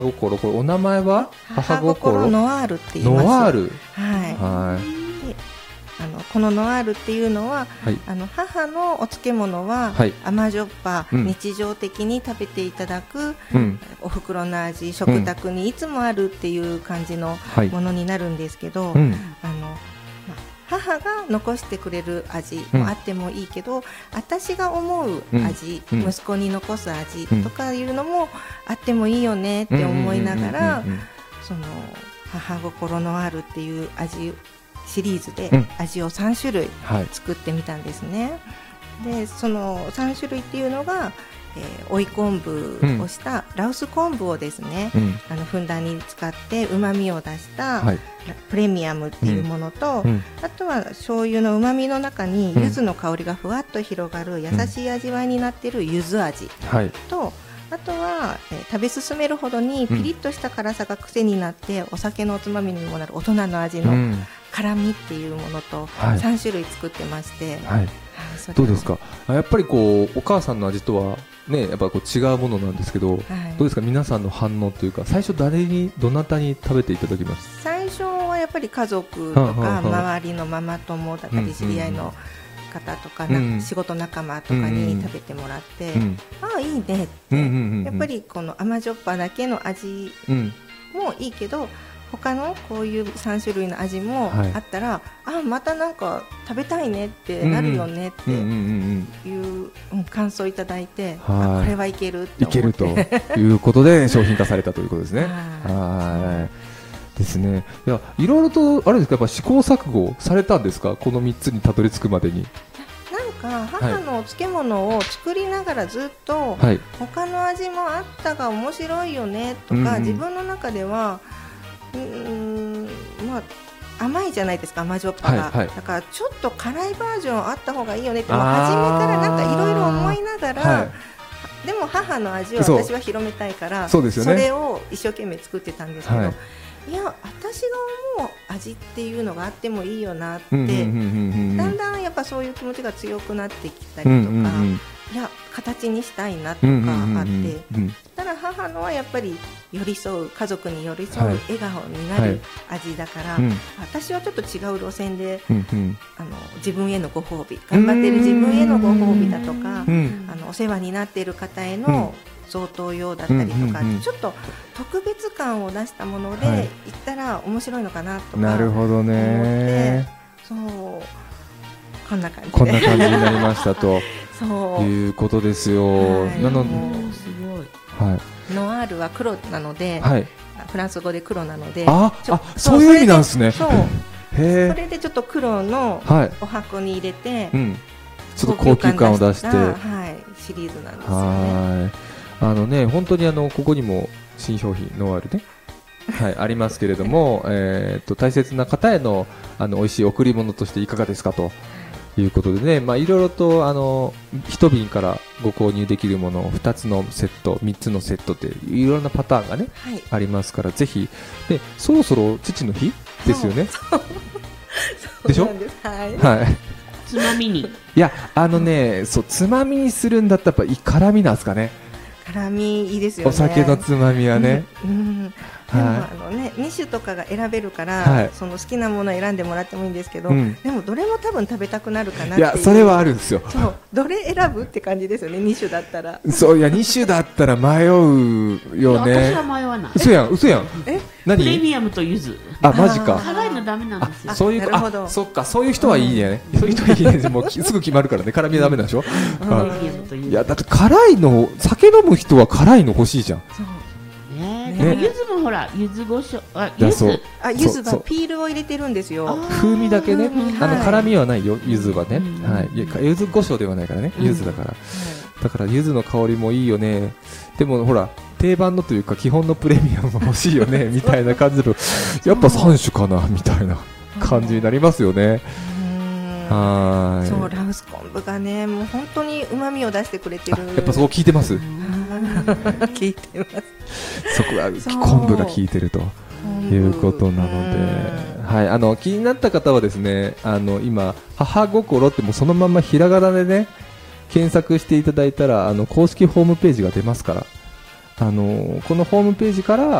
心、これお名前は母心ノワールって言います。 ノワール、 はい。でこのノワールっていうのは、はい、母のお漬物は、はい、甘じょっぱ、日常的に食べていただく、お袋の味、食卓にいつもあるっていう感じのものになるんですけど、母が残してくれる味もあってもいいけど、私が思う味、息子に残す味とかいうのもあってもいいよねって思いながら、その母心のあるっていう味シリーズで味を3種類作ってみたんですね。でその3種類っていうのが、追い昆布をしたラウス昆布をですね、ふんだんに使ってうまみを出した、プレミアムっていうものと、あとは醤油のうまみの中に柚子の香りがふわっと広がる優しい味わいになっている柚子味と、あとは、食べ進めるほどにピリッとした辛さが癖になって、お酒のおつまみにもなる大人の味の辛みっていうものと3種類作ってまして、 どうですか？やっぱりこうお母さんの味とはね、やっぱこう違うものなんですけど、どうですか皆さんの反応というか、最初どなたに食べていただきました？最初はやっぱり家族とか周りのママ友だったり知り合いの方とか、仕事仲間とかに食べてもらって、ああいいねって、やっぱりこの甘じょっぱだけの味もいいけど、他のこういう3種類の味もあったら、あまたなんか食べたいねってなるよねっていう感想をいただいて、これはいけるって思って、いけるということで商品化されたということですね。ですね。いろいろとあれですか、やっぱ試行錯誤されたんですか、この3つにたどり着くまでに。なんか母のお漬物を作りながらずっと、他の味もあったが面白いよねとか、自分の中ではまあ、甘いじゃないですか、甘じょっぱが、だからちょっと辛いバージョンあった方がいいよねって、初めからなんかいろいろ思いながら、でも母の味を私は広めたいから、それを一生懸命作ってたんですけど、いや私が思う味っていうのがあってもいいよなって、だんだんやっぱそういう気持ちが強くなってきたりとか、いや形にしたいなとかあって、ただ母のはやっぱり寄り添う、家族に寄り添う笑顔になる味だから、私はちょっと違う路線で、自分へのご褒美、頑張っている自分へのご褒美だとか、お世話になっている方への贈答用だったりとか、ちょっと特別感を出したもので言ったら面白いのかなとか思って、なるほどね、そうこんな感じになりましたということですよ。なのですごい、ノワールは黒なので、フランス語で黒なので、そういう意味なんですね。それでちょっと黒のお箱に入れて、ちょっと高級感を出して、シリーズなんですよね。本当にここにも新商品ノワールね、ありますけれども、大切な方への美味しい贈り物としていかがですかということでね、いろいろと1瓶からご購入できるものを2つのセット、3つのセットっていろんなパターンがね、ありますから、ぜひでそろそろ父の日ですよね。でしょ？つまみに、いやそうつまみにするんだったらやっぱ辛みなんですかね。辛みいいですよね。お酒のつまみはね。でも2種とかが選べるから、その好きなものを選んでもらってもいいんですけど、でもどれも多分食べたくなるかなっていう。いやそれはあるんですよ。そうどれ選ぶって感じですよね。2種だったら。そういや2種だったら迷うよね。私は迷わない。嘘やん。何？プレミアムと柚子。マジか。辛いのダメなんですよ。そういうそっか、そういう人はいいね。そういう人はいいね。もうすぐ決まるからね。辛みダメなんでしょ。いやだって辛いの酒飲む人は辛いの欲しいじゃん。柚子もほら柚子胡椒、柚子はピールを入れてるんですよ。風味だけね、辛みはないよ柚子はね。柚子胡椒ではないからね、柚子だから。だから柚子の香りもいいよね。でもほら定番のというか基本のプレミアムも欲しいよねみたいな感じの、やっぱ3種かなみたいな感じになりますよね。そうラウス昆布がね、もう本当に旨味を出してくれてる。やっぱそこ効いてます。効いてます。そこは昆布が効いてるということなので、気になった方はですね、今母心ってもうそのままひらがなでね検索していただいたら公式ホームページが出ますから、 このホームページから